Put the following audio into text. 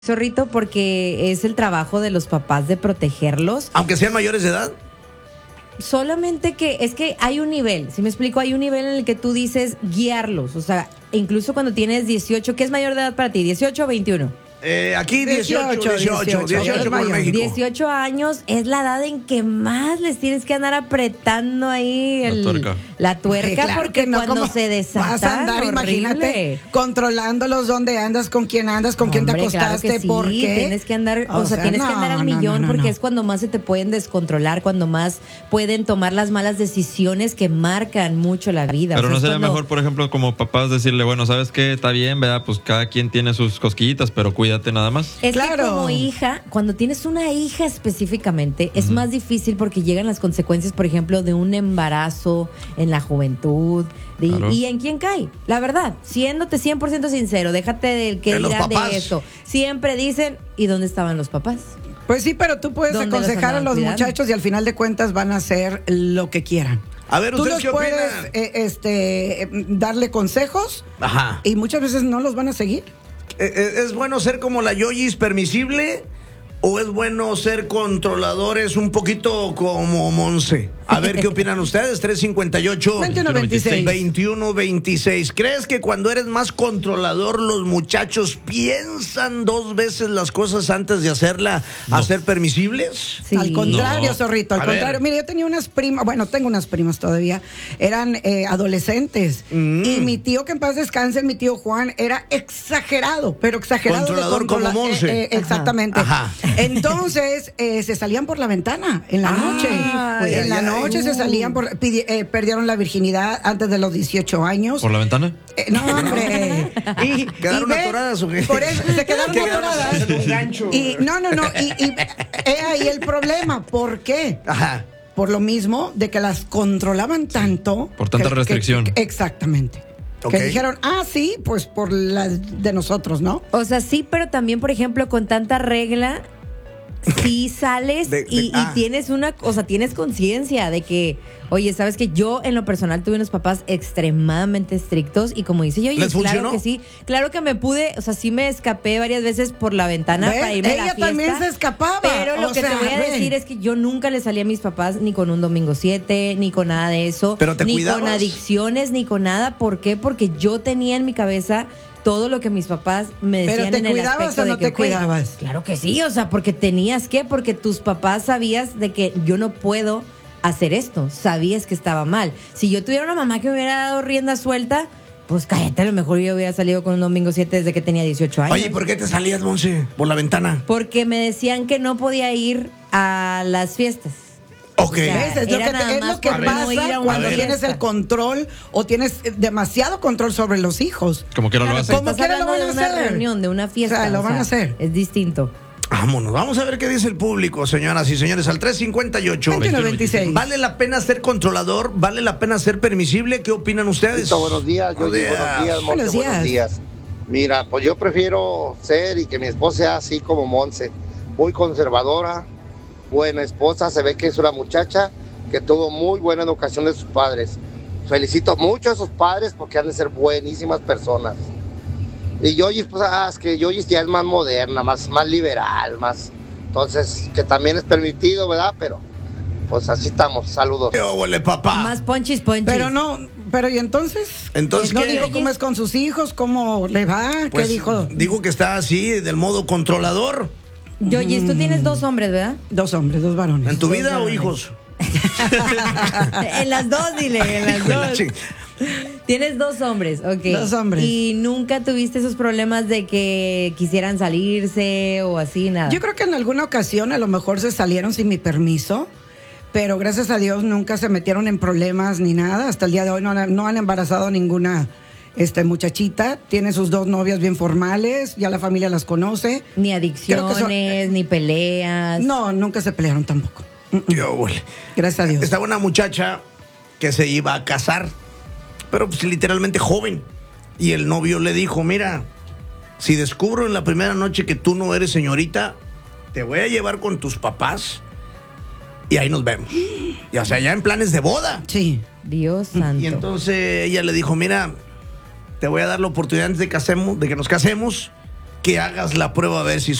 Zorrito, porque es el trabajo de los papás de protegerlos. Aunque sean mayores de edad. Solamente que es que hay un nivel, si me explico, hay un nivel en el que tú dices guiarlos, o sea, incluso cuando tienes 18, ¿qué es mayor de edad para ti? ¿18 o 21? Aquí 18 por México. 18 años es la edad en que más les tienes que andar apretando ahí la tuerca Claro porque no, cuando se desatan, vas a andar, imagínate, controlándolos, dónde andas, con quién quién te acostaste, claro que por sí, qué. tienes que andar, tienes que andar al millón porque es cuando más se te pueden descontrolar, cuando más pueden tomar las malas decisiones que marcan mucho la vida. Pero no sería mejor, por ejemplo, como papás decirle, bueno, ¿sabes qué? Está bien, ¿verdad? Pues cada quien tiene sus cosquillitas, pero cuídate nada más. Es que como hija, cuando tienes una hija específicamente, es más difícil porque llegan las consecuencias, por ejemplo, de un embarazo en la juventud. ¿Y en quién cae? La verdad, siéndote 100% sincero, déjate del que dirán de esto. Siempre dicen, ¿y dónde estaban los papás? Pues sí, pero tú puedes aconsejar a los muchachos y al final de cuentas van a hacer lo que quieran. A ver, tú ¿usted los qué puedes darle consejos. Ajá. Y muchas veces no los van a seguir. ¿Es bueno ser como la Yoyis permisible o es bueno ser controladores un poquito como Monse? A ver, ¿qué opinan ustedes? 358-2126. ¿Crees que cuando eres más controlador los muchachos piensan dos veces las cosas antes de hacer permisibles? Sí. Al contrario, Zorrito, al contrario. Mira, yo tenía unas primas, tengo unas primas todavía, eran adolescentes. Y mi tío, que en paz descanse, mi tío Juan, era exagerado, pero exagerado. Controlador como Monse. Exactamente. Ajá. Entonces, se salían por la ventana en la noche. En la noche se salían, perdieron la virginidad antes de los 18 años. ¿Por la ventana? No, hombre. ¿Quedaron atoradas o qué? Por eso se quedaron atoradas. En un gancho. Y he ahí el problema. ¿Por qué? Ajá. Por lo mismo de que las controlaban tanto. Por tanta restricción. Exactamente. Okay. Que dijeron, sí, pues por las de nosotros, ¿no? O sea, sí, pero también, por ejemplo, con tanta regla, sí sales y tienes tienes conciencia de que, oye, sabes que yo en lo personal tuve unos papás extremadamente estrictos y como dice yo, claro que sí, claro que me pude, sí me escapé varias veces por la ventana para irme a la fiesta. Ella también se escapaba. Pero lo que te voy a decir es que yo nunca le salí a mis papás ni con un domingo 7, ni con nada de eso, ni con adicciones, ni con nada. ¿Por qué? Porque yo tenía en mi cabeza todo lo que mis papás me decían. ¿Pero te en el cuidabas aspecto o no de que, te cuidabas? Claro que sí, porque tenías que, porque tus papás sabías de que yo no puedo hacer esto, sabías que estaba mal. Si yo tuviera una mamá que me hubiera dado rienda suelta, pues cállate, a lo mejor yo hubiera salido con un domingo 7 desde que tenía 18 años. Oye, ¿por qué te salías, Monse? ¿Por la ventana? Porque me decían que no podía ir a las fiestas. Ok. Es lo que pasa cuando tienes el control o tienes demasiado control sobre los hijos. Como quiera lo hacen. Como quiera lo van a hacer. De una reunión, de una fiesta. Lo van a hacer. Es distinto. Vámonos, vamos a ver qué dice el público, señoras y señores, al 358-2126. ¿Vale la pena ser controlador? ¿Vale la pena ser permisible? ¿Qué opinan ustedes? Buenos días, buenos días. Mira, pues yo prefiero ser y que mi esposa sea así como Monse, muy conservadora, buena esposa, se ve que es una muchacha que tuvo muy buena educación de sus padres. Felicito mucho a sus padres porque han de ser buenísimas personas. Y Yoyis, pues, es que Yoyis ya es más moderna, más liberal, entonces, que también es permitido, ¿verdad? Pero, pues así estamos, saludos. ¡Qué huele, papá! Más ponchis. Pero ¿y entonces? Entonces, no ¿qué? digo cómo es con sus hijos, cómo le va, pues, ¿qué dijo? Digo que está así, del modo controlador. Yoyis, tú tienes 2 hombres, ¿verdad? 2 hombres, 2 varones. ¿En tu vida o hijos? En las dos, dile, en las dos. Tienes 2 hombres, ok. 2 hombres. ¿Y nunca tuviste esos problemas de que quisieran salirse o así, nada? Yo creo que en alguna ocasión a lo mejor se salieron sin mi permiso, pero gracias a Dios nunca se metieron en problemas ni nada. Hasta el día de hoy no han embarazado a ninguna muchachita. Tiene sus 2 novias bien formales, ya la familia las conoce. Ni adicciones, ni peleas. No, nunca se pelearon tampoco. Gracias a Dios. Estaba una muchacha que se iba a casar, pero pues literalmente joven. Y el novio le dijo, mira, si descubro en la primera noche que tú no eres señorita, te voy a llevar con tus papás y ahí nos vemos. Y, o sea, ya en planes de boda. Sí. Dios santo. Y entonces ella le dijo, mira, te voy a dar la oportunidad antes de que nos casemos que hagas la prueba a ver si